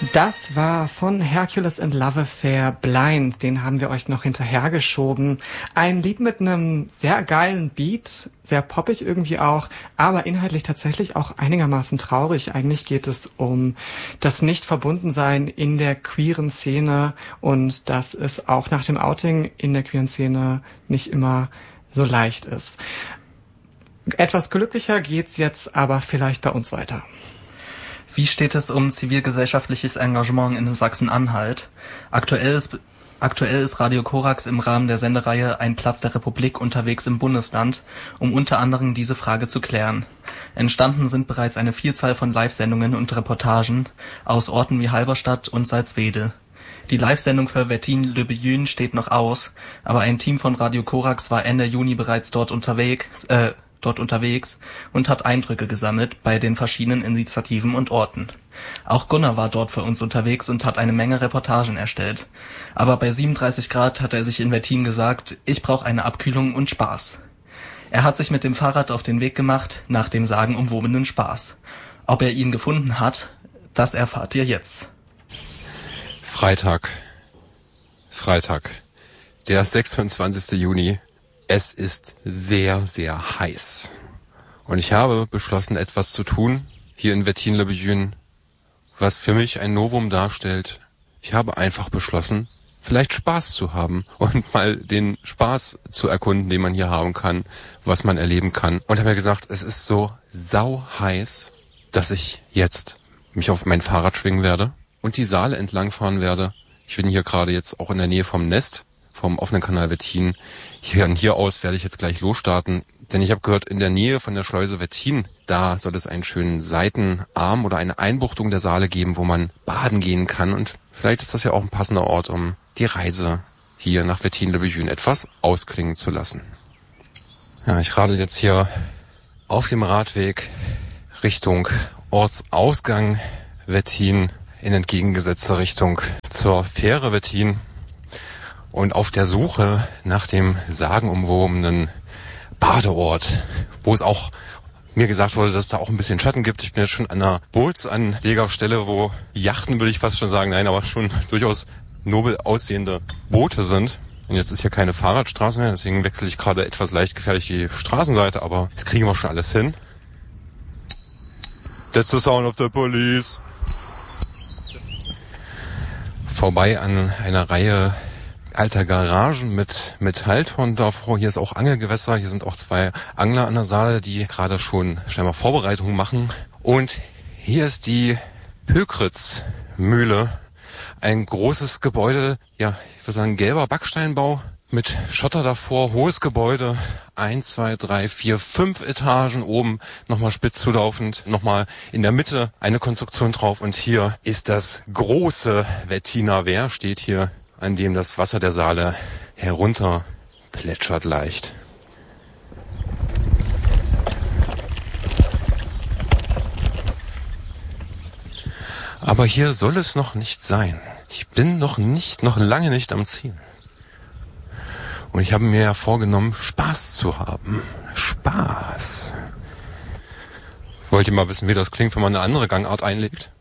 Das war von Hercules and Love Affair Blind. Den haben wir euch noch hinterhergeschoben. Ein Lied mit einem sehr geilen Beat, sehr poppig irgendwie auch, aber inhaltlich tatsächlich auch einigermaßen traurig. Eigentlich geht es um das Nicht-Verbundensein in der queeren Szene und dass es auch nach dem Outing in der queeren Szene nicht immer so leicht ist. Etwas glücklicher geht's jetzt aber vielleicht bei uns weiter. Wie steht es um zivilgesellschaftliches Engagement in Sachsen-Anhalt? Aktuell ist Radio Korax im Rahmen der Sendereihe Ein Platz der Republik unterwegs im Bundesland, um unter anderem diese Frage zu klären. Entstanden sind bereits eine Vielzahl von Live-Sendungen und Reportagen aus Orten wie Halberstadt und Salzwedel. Die Live-Sendung für Wettine-Le Buyune steht noch aus, aber ein Team von Radio Korax war Ende Juni bereits dort unterwegs und hat Eindrücke gesammelt bei den verschiedenen Initiativen und Orten. Auch Gunnar war dort für uns unterwegs und hat eine Menge Reportagen erstellt. Aber bei 37 Grad hat er sich in Wettine gesagt, ich brauche eine Abkühlung und Spaß. Er hat sich mit dem Fahrrad auf den Weg gemacht, nach dem sagenumwobenen Spaß. Ob er ihn gefunden hat, das erfahrt ihr jetzt. Freitag, der 26. Juni. Es ist sehr, sehr heiß. Und ich habe beschlossen, etwas zu tun, hier in Wettine-Le Buyune, was für mich ein Novum darstellt. Ich habe einfach beschlossen, vielleicht Spaß zu haben und mal den Spaß zu erkunden, den man hier haben kann, was man erleben kann. Und habe mir gesagt, es ist so sau heiß, dass ich jetzt mich auf mein Fahrrad schwingen werde und die Saale entlangfahren werde. Ich bin hier gerade jetzt auch in der Nähe vom Nest, vom offenen Kanal Wettine. Von hier aus werde ich jetzt gleich losstarten, denn ich habe gehört, in der Nähe von der Schleuse Wettine, da soll es einen schönen Seitenarm oder eine Einbuchtung der Saale geben, wo man baden gehen kann. Und vielleicht ist das ja auch ein passender Ort, um die Reise hier nach Wettine-Le Buyune etwas ausklingen zu lassen. Ja, ich radel jetzt hier auf dem Radweg Richtung Ortsausgang Wettine in entgegengesetzter Richtung zur Fähre Wettine. Und auf der Suche nach dem sagenumwobenen Badeort, wo es auch mir gesagt wurde, dass es da auch ein bisschen Schatten gibt. Ich bin jetzt schon an einer Bootsanlegerstelle, wo Yachten, würde ich fast schon sagen, nein, aber schon durchaus nobel aussehende Boote sind. Und jetzt ist hier keine Fahrradstraße mehr, deswegen wechsle ich gerade etwas leicht gefährlich die Straßenseite, aber das kriegen wir schon alles hin. That's the sound of the police. Vorbei an einer Reihe alter Garagen mit Metalltonnen davor. Hier ist auch Angelgewässer. Hier sind auch 2 Angler an der Saale, die gerade schon scheinbar Vorbereitungen machen. Und hier ist die Pökritz-Mühle. Ein großes Gebäude, ja, ich würde sagen gelber Backsteinbau mit Schotter davor, hohes Gebäude. 1, 2, 3, 4, 5 Etagen oben, nochmal spitz zulaufend, nochmal in der Mitte eine Konstruktion drauf. Und hier ist das große Wettiner Wehr, steht hier, an dem das Wasser der Saale herunter plätschert leicht. Aber hier soll es noch nicht sein. Ich bin noch lange nicht am Ziel. Und ich habe mir ja vorgenommen, Spaß zu haben. Spaß. Wollt ihr mal wissen, wie das klingt, wenn man eine andere Gangart einlegt?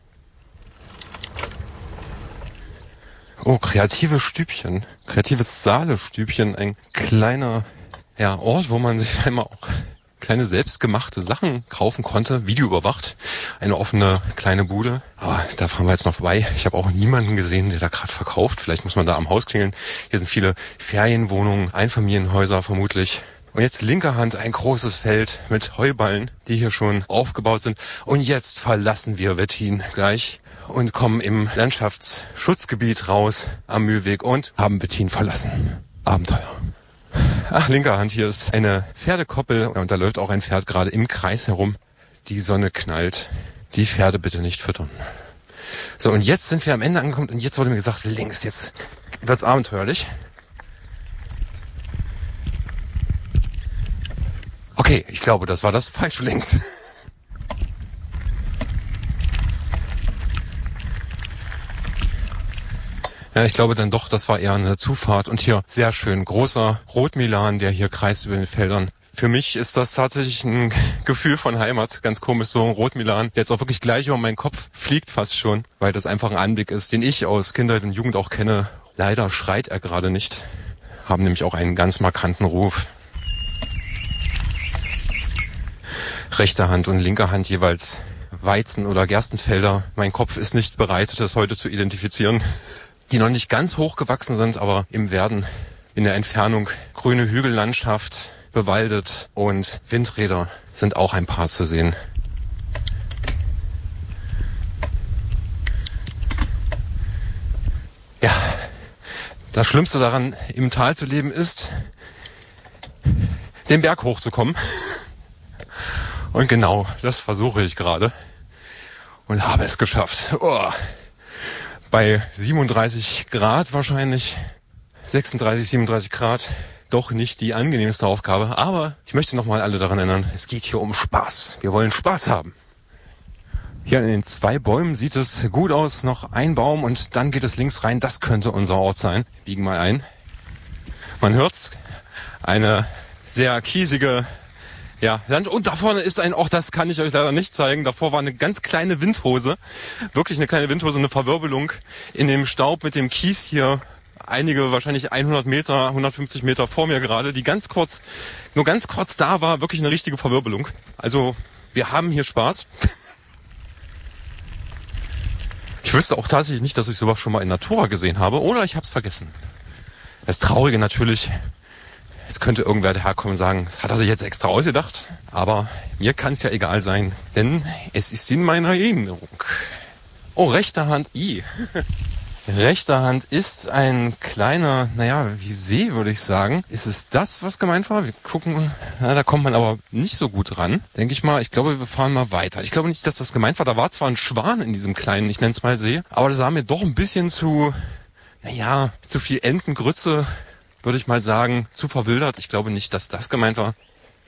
Oh, kreatives Saale-Stübchen, ein kleiner Ort, wo man sich einmal auch kleine selbstgemachte Sachen kaufen konnte, videoüberwacht, eine offene kleine Bude. Aber da fahren wir jetzt mal vorbei. Ich habe auch niemanden gesehen, der da gerade verkauft. Vielleicht muss man da am Haus klingeln. Hier sind viele Ferienwohnungen, Einfamilienhäuser vermutlich. Und jetzt linker Hand ein großes Feld mit Heuballen, die hier schon aufgebaut sind. Und jetzt verlassen wir Wettine gleich und kommen im Landschaftsschutzgebiet raus am Mühlweg und haben Wettine verlassen. Abenteuer. Ach, linker Hand, hier ist eine Pferdekoppel und da läuft auch ein Pferd gerade im Kreis herum. Die Sonne knallt. Die Pferde bitte nicht füttern. So, und jetzt sind wir am Ende angekommen und jetzt wurde mir gesagt, links, jetzt wird's abenteuerlich. Okay, ich glaube, das war das falsche links. Ja, ich glaube dann doch, das war eher eine Zufahrt. Und hier sehr schön großer Rotmilan, der hier kreist über den Feldern. Für mich ist das tatsächlich ein Gefühl von Heimat, ganz komisch, so ein Rotmilan, der jetzt auch wirklich gleich über meinen Kopf fliegt fast schon, weil das einfach ein Anblick ist, den ich aus Kindheit und Jugend auch kenne. Leider schreit er gerade nicht, haben nämlich auch einen ganz markanten Ruf. Rechte Hand und linke Hand jeweils Weizen- oder Gerstenfelder. Mein Kopf ist nicht bereit, das heute zu identifizieren. Die noch nicht ganz hoch gewachsen sind, aber im Werden, in der Entfernung, grüne Hügellandschaft, bewaldet und Windräder sind auch ein paar zu sehen. Ja, das Schlimmste daran, im Tal zu leben, ist, den Berg hochzukommen. Und genau, das versuche ich gerade und habe es geschafft. Oh. Bei 37 Grad wahrscheinlich, 36, 37 Grad, doch nicht die angenehmste Aufgabe. Aber ich möchte nochmal alle daran erinnern, es geht hier um Spaß. Wir wollen Spaß haben. Hier an den 2 Bäumen sieht es gut aus, noch ein Baum und dann geht es links rein. Das könnte unser Ort sein. Biegen mal ein. Man hört's, eine sehr kiesige Land. Und da vorne ist ein Ort, das kann ich euch leider nicht zeigen. Davor war eine ganz kleine Windhose. Wirklich eine kleine Windhose, eine Verwirbelung in dem Staub mit dem Kies hier. Einige wahrscheinlich 100 Meter, 150 Meter vor mir gerade, die nur ganz kurz da war. Wirklich eine richtige Verwirbelung. Also wir haben hier Spaß. Ich wüsste auch tatsächlich nicht, dass ich sowas schon mal in Natura gesehen habe. Oder ich habe es vergessen. Das Traurige natürlich, jetzt könnte irgendwer daherkommen und sagen, das hat er sich jetzt extra ausgedacht. Aber mir kann es ja egal sein, denn es ist in meiner Erinnerung. Oh, rechte Hand, Rechte Hand ist ein kleiner, wie See, würde ich sagen. Ist es das, was gemeint war? Wir gucken, da kommt man aber nicht so gut ran, denke ich mal. Ich glaube, wir fahren mal weiter. Ich glaube nicht, dass das gemeint war. Da war zwar ein Schwan in diesem kleinen, ich nenne es mal See, aber das sah mir doch ein bisschen zu viel Entengrütze, würde ich mal sagen, zu verwildert. Ich glaube nicht, dass das gemeint war.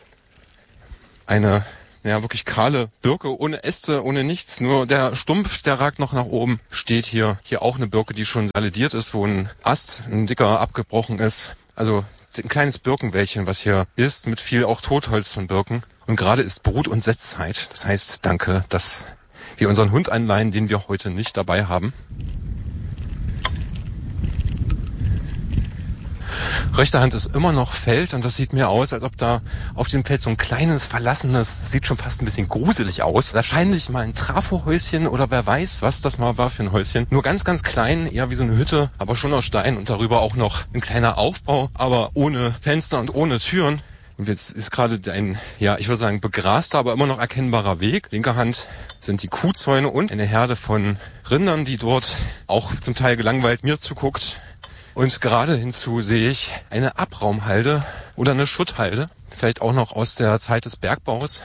Eine wirklich kahle Birke, ohne Äste, ohne nichts. Nur der Stumpf, der ragt noch nach oben. Steht hier auch eine Birke, die schon salidiert ist, wo ein Ast, ein dicker, abgebrochen ist. Also ein kleines Birkenwäldchen, was hier ist, mit viel auch Totholz von Birken. Und gerade ist Brut- und Setzzeit. Das heißt, danke, dass wir unseren Hund einleihen, den wir heute nicht dabei haben. Rechte Hand ist immer noch Feld und das sieht mir aus, als ob da auf dem Feld so ein kleines, verlassenes, sieht schon fast ein bisschen gruselig aus. Wahrscheinlich mal ein Trafohäuschen oder wer weiß, was das mal war für ein Häuschen. Nur ganz, ganz klein, eher wie so eine Hütte, aber schon aus Stein und darüber auch noch ein kleiner Aufbau, aber ohne Fenster und ohne Türen. Und jetzt ist gerade ein, ich würde sagen, begraster, aber immer noch erkennbarer Weg. Linker Hand sind die Kuhzäune und eine Herde von Rindern, die dort auch zum Teil gelangweilt mir zuguckt. Und gerade hinzu sehe ich eine Abraumhalde oder eine Schutthalde, vielleicht auch noch aus der Zeit des Bergbaus.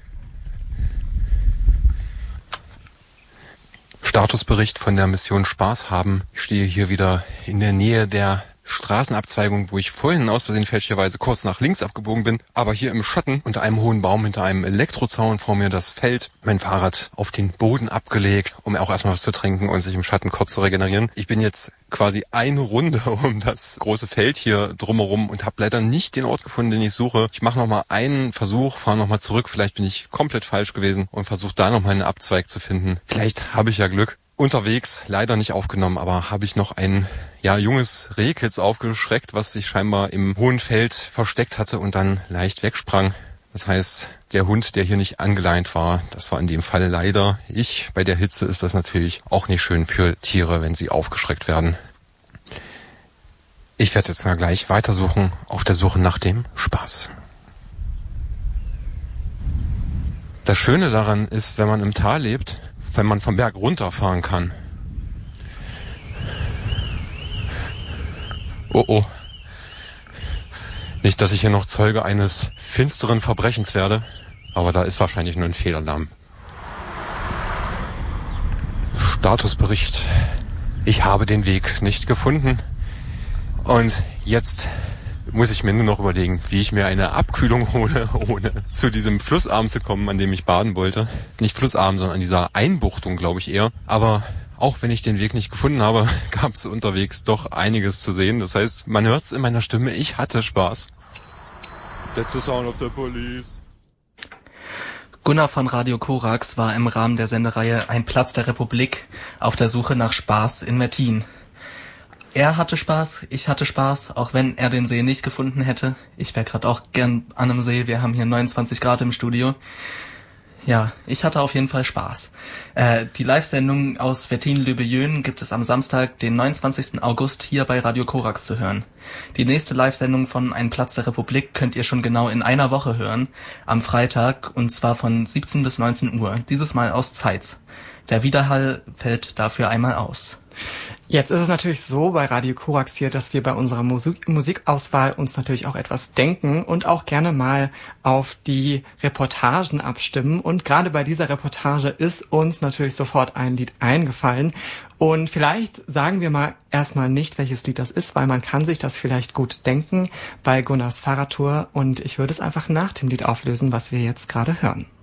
Statusbericht von der Mission Spaß haben. Ich stehe hier wieder in der Nähe der Straßenabzweigung, wo ich vorhin aus Versehen fälschlicherweise kurz nach links abgebogen bin, aber hier im Schatten unter einem hohen Baum hinter einem Elektrozaun vor mir das Feld, mein Fahrrad auf den Boden abgelegt, um auch erstmal was zu trinken und sich im Schatten kurz zu regenerieren. Ich bin jetzt quasi eine Runde um das große Feld hier drumherum und habe leider nicht den Ort gefunden, den ich suche. Ich mache nochmal einen Versuch, fahre nochmal zurück, vielleicht bin ich komplett falsch gewesen und versuche da nochmal einen Abzweig zu finden. Vielleicht habe ich ja Glück. Unterwegs, leider nicht aufgenommen, aber habe ich noch ein junges Rehkitz aufgeschreckt, was sich scheinbar im hohen Feld versteckt hatte und dann leicht wegsprang. Das heißt, der Hund, der hier nicht angeleint war, das war in dem Fall leider ich. Bei der Hitze ist das natürlich auch nicht schön für Tiere, wenn sie aufgeschreckt werden. Ich werde jetzt mal gleich weitersuchen, auf der Suche nach dem Spaß. Das Schöne daran ist, wenn man im Tal lebt, wenn man vom Berg runterfahren kann. Oh. Nicht, dass ich hier noch Zeuge eines finsteren Verbrechens werde, aber da ist wahrscheinlich nur ein Fehlalarm. Statusbericht. Ich habe den Weg nicht gefunden. Und jetzt muss ich mir nur noch überlegen, wie ich mir eine Abkühlung hole, ohne zu diesem Flussarm zu kommen, an dem ich baden wollte. Nicht Flussarm, sondern an dieser Einbuchtung, glaube ich eher. Aber auch wenn ich den Weg nicht gefunden habe, gab es unterwegs doch einiges zu sehen. Das heißt, man hört es in meiner Stimme, ich hatte Spaß. That's the sound of the police. Gunnar von Radio Korax war im Rahmen der Sendereihe Ein Platz der Republik auf der Suche nach Spaß in Wettin. Er hatte Spaß, ich hatte Spaß, auch wenn er den See nicht gefunden hätte. Ich wäre gerade auch gern an einem See, wir haben hier 29 Grad im Studio. Ja, ich hatte auf jeden Fall Spaß. Die Live-Sendung aus Wettin-Lübejön gibt es am Samstag, den 29. August, hier bei Radio Korax zu hören. Die nächste Live-Sendung von Ein Platz der Republik könnt ihr schon genau in einer Woche hören, am Freitag, und zwar von 17 bis 19 Uhr, dieses Mal aus Zeitz. Der Widerhall fällt dafür einmal aus. Jetzt ist es natürlich so bei Radio Korax hier, dass wir bei unserer Musikauswahl uns natürlich auch etwas denken und auch gerne mal auf die Reportagen abstimmen. Und gerade bei dieser Reportage ist uns natürlich sofort ein Lied eingefallen. Und vielleicht sagen wir mal erstmal nicht, welches Lied das ist, weil man kann sich das vielleicht gut denken bei Gunnars Fahrradtour. Und ich würde es einfach nach dem Lied auflösen, was wir jetzt gerade hören.